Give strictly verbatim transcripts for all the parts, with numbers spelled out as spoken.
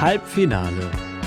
Halbfinale.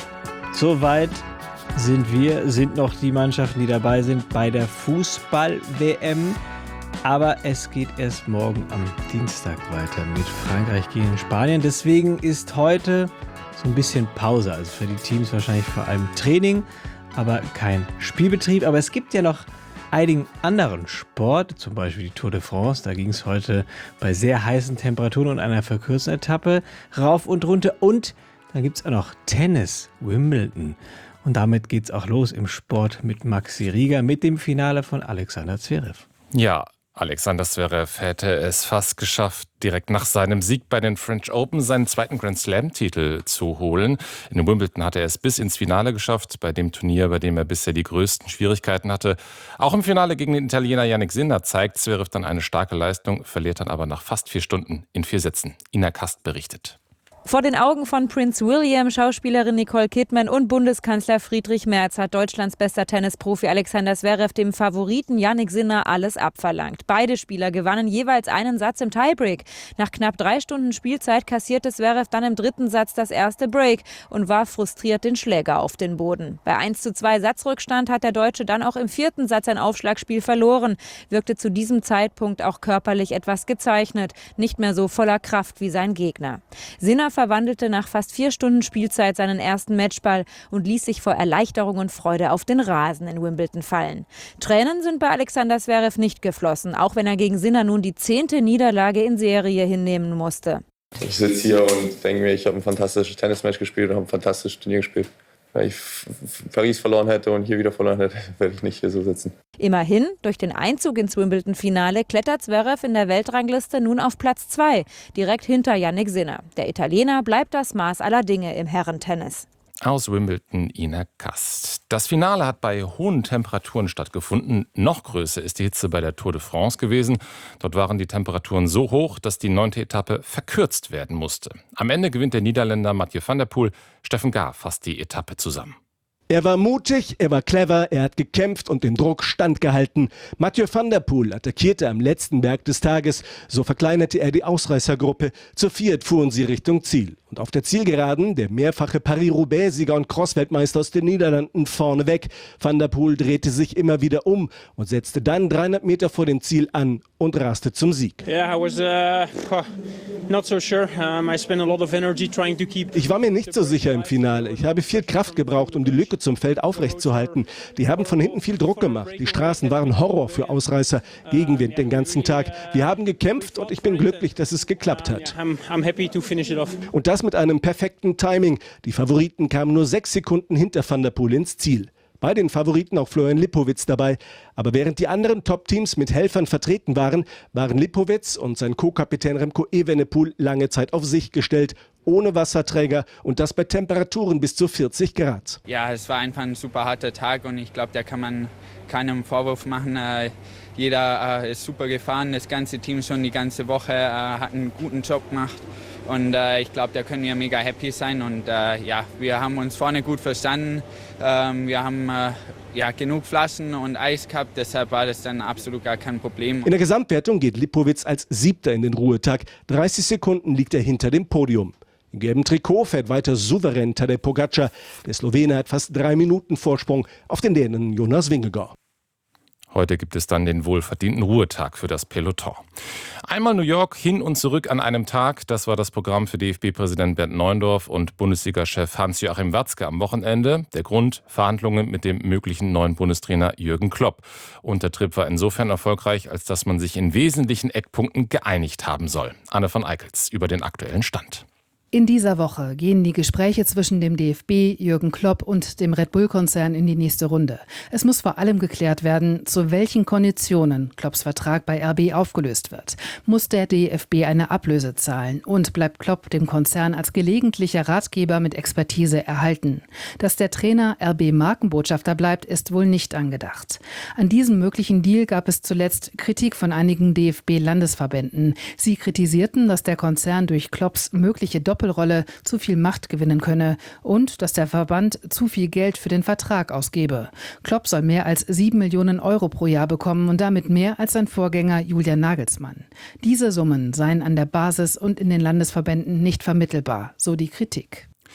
Soweit sind wir, sind noch die Mannschaften, die dabei sind bei der Fußball-W M. Aber es geht erst morgen am Dienstag weiter mit Frankreich gegen Spanien. Deswegen ist heute so ein bisschen Pause. Also für die Teams wahrscheinlich vor allem Training, aber kein Spielbetrieb. Aber es gibt ja noch einigen anderen Sport, zum Beispiel die Tour de France. Da ging es heute bei sehr heißen Temperaturen und einer verkürzten Etappe rauf und runter. Und dann gibt es auch noch Tennis, Wimbledon. Und damit geht's auch los im Sport mit Maxi Rieger mit dem Finale von Alexander Zverev. Ja, Alexander Zverev hätte es fast geschafft, direkt nach seinem Sieg bei den French Open seinen zweiten Grand Slam-Titel zu holen. In Wimbledon hat er es bis ins Finale geschafft, bei dem Turnier, bei dem er bisher die größten Schwierigkeiten hatte. Auch im Finale gegen den Italiener Jannik Sinner zeigt Zverev dann eine starke Leistung, verliert dann aber nach fast vier Stunden in vier Sätzen. Ina Kast berichtet. Vor den Augen von Prince William, Schauspielerin Nicole Kidman und Bundeskanzler Friedrich Merz hat Deutschlands bester Tennisprofi Alexander Zverev dem Favoriten Jannik Sinner alles abverlangt. Beide Spieler gewannen jeweils einen Satz im Tiebreak. Nach knapp drei Stunden Spielzeit kassierte Zverev dann im dritten Satz das erste Break und warf frustriert den Schläger auf den Boden. Bei eins zu zwei Satzrückstand hat der Deutsche dann auch im vierten Satz ein Aufschlagspiel verloren, wirkte zu diesem Zeitpunkt auch körperlich etwas gezeichnet, nicht mehr so voller Kraft wie sein Gegner. Sinner verwandelte nach fast vier Stunden Spielzeit seinen ersten Matchball und ließ sich vor Erleichterung und Freude auf den Rasen in Wimbledon fallen. Tränen sind bei Alexander Zverev nicht geflossen, auch wenn er gegen Sinner nun die zehnte Niederlage in Serie hinnehmen musste. Ich sitze hier und denke mir, ich habe ein fantastisches Tennismatch gespielt und habe ein fantastisches Turnier gespielt. Wenn ich Paris verloren hätte und hier wieder verloren hätte, werde ich nicht hier so sitzen. Immerhin, durch den Einzug ins Wimbledon-Finale klettert Zverev in der Weltrangliste nun auf Platz zwei, direkt hinter Jannik Sinner. Der Italiener bleibt das Maß aller Dinge im Herrentennis. Aus Wimbledon Ina Kast. Das Finale hat bei hohen Temperaturen stattgefunden. Noch größer ist die Hitze bei der Tour de France gewesen. Dort waren die Temperaturen so hoch, dass die neunte Etappe verkürzt werden musste. Am Ende gewinnt der Niederländer Mathieu van der Poel. Steffen Gahr fasst die Etappe zusammen. Er war mutig, er war clever, er hat gekämpft und dem Druck standgehalten. Mathieu van der Poel attackierte am letzten Berg des Tages. So verkleinerte er die Ausreißergruppe. Zu viert fuhren sie Richtung Ziel. Und auf der Zielgeraden der mehrfache Paris-Roubaix-Sieger und Cross-Weltmeister aus den Niederlanden vorne weg. Van der Poel drehte sich immer wieder um und setzte dann dreihundert Meter vor dem Ziel an und raste zum Sieg. Yeah, I was uh, not so sure. Um, I spent a lot of energy trying to keep. Ich war mir nicht so sicher im Finale. Ich habe viel Kraft gebraucht, um die Lücke zum Feld aufrechtzuerhalten. Die haben von hinten viel Druck gemacht. Die Straßen waren Horror für Ausreißer. Gegenwind den ganzen Tag. Wir haben gekämpft und ich bin glücklich, dass es geklappt hat. I'm, I'm happy to finish it off. Und das mit einem perfekten Timing. Die Favoriten kamen nur sechs Sekunden hinter Van der Poel ins Ziel. Bei den Favoriten auch Florian Lipowitz dabei. Aber während die anderen Top-Teams mit Helfern vertreten waren, waren Lipowitz und sein Co-Kapitän Remco Evenepoel lange Zeit auf sich gestellt, ohne Wasserträger und das bei Temperaturen bis zu vierzig Grad. Ja, es war einfach ein super harter Tag und ich glaube, da kann man keinen Vorwurf machen. Äh, jeder äh, ist super gefahren, das ganze Team schon die ganze Woche äh, hat einen guten Job gemacht. Und äh, ich glaube, da können wir mega happy sein. Und äh, ja, wir haben uns vorne gut verstanden. Ähm, wir haben äh, ja, genug Flaschen und Eis gehabt, deshalb war das dann absolut gar kein Problem. In der Gesamtwertung geht Lipowitz als Siebter in den Ruhetag. dreißig Sekunden liegt er hinter dem Podium. Im gelben Trikot fährt weiter souverän Tadej Pogačar. Der Slowene hat fast drei Minuten Vorsprung auf den Dänen Jonas Vingegaard. Heute gibt es dann den wohlverdienten Ruhetag für das Peloton. Einmal New York hin und zurück an einem Tag. Das war das Programm für D F B-Präsident Bernd Neuendorf und Bundesliga-Chef Hans-Joachim Watzke am Wochenende. Der Grund: Verhandlungen mit dem möglichen neuen Bundestrainer Jürgen Klopp. Und der Trip war insofern erfolgreich, als dass man sich in wesentlichen Eckpunkten geeinigt haben soll. Anne von Eickels über den aktuellen Stand. In dieser Woche gehen die Gespräche zwischen dem D F B, Jürgen Klopp und dem Red Bull-Konzern in die nächste Runde. Es muss vor allem geklärt werden, zu welchen Konditionen Klopps Vertrag bei R B aufgelöst wird. Muss der D F B eine Ablöse zahlen und bleibt Klopp dem Konzern als gelegentlicher Ratgeber mit Expertise erhalten? Dass der Trainer R B-Markenbotschafter bleibt, ist wohl nicht angedacht. An diesem möglichen Deal gab es zuletzt Kritik von einigen D F B-Landesverbänden. Sie kritisierten, dass der Konzern durch Klopps mögliche Doppel Rolle zu viel Macht gewinnen könne und dass der Verband zu viel Geld für den Vertrag ausgebe. Klopp soll mehr als sieben Millionen Euro pro Jahr bekommen und damit mehr als sein Vorgänger Julian Nagelsmann. Diese Summen seien an der Basis und in den Landesverbänden nicht vermittelbar, so die Kritik.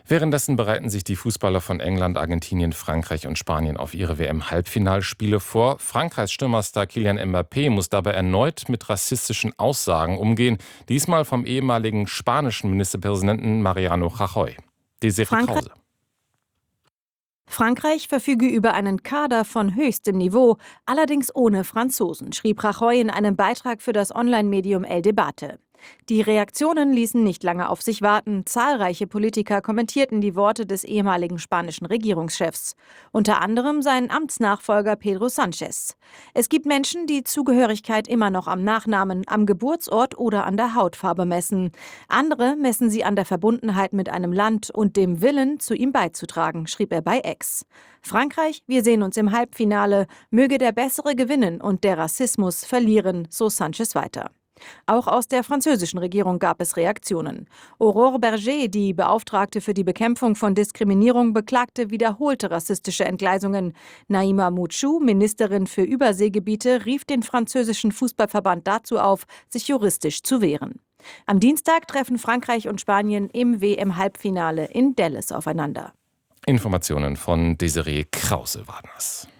Währenddessen bereiten sich die Fußballer von England, Argentinien, Frankreich und Spanien auf ihre W M-Halbfinalspiele vor. Frankreichs Stürmerstar Kylian Mbappé muss dabei erneut mit rassistischen Aussagen umgehen, diesmal vom ehemaligen spanischen Ministerpräsidenten Mariano Rajoy. Desiree Krause. Frankreich verfüge über einen Kader von höchstem Niveau, allerdings ohne Franzosen, schrieb Rajoy in einem Beitrag für das Online-Medium El Debate. Die Reaktionen ließen nicht lange auf sich warten. Zahlreiche Politiker kommentierten die Worte des ehemaligen spanischen Regierungschefs. Unter anderem sein Amtsnachfolger Pedro Sánchez. Es gibt Menschen, die Zugehörigkeit immer noch am Nachnamen, am Geburtsort oder an der Hautfarbe messen. Andere messen sie an der Verbundenheit mit einem Land und dem Willen, zu ihm beizutragen, schrieb er bei X. Frankreich, wir sehen uns im Halbfinale. Möge der Bessere gewinnen und der Rassismus verlieren, so Sánchez weiter. Auch aus der französischen Regierung gab es Reaktionen. Aurore Berger, die Beauftragte für die Bekämpfung von Diskriminierung, beklagte wiederholte rassistische Entgleisungen. Naïma Mouchou, Ministerin für Überseegebiete, rief den französischen Fußballverband dazu auf, sich juristisch zu wehren. Am Dienstag treffen Frankreich und Spanien im W M-Halbfinale in Dallas aufeinander. Informationen von Desiree Krause waren das.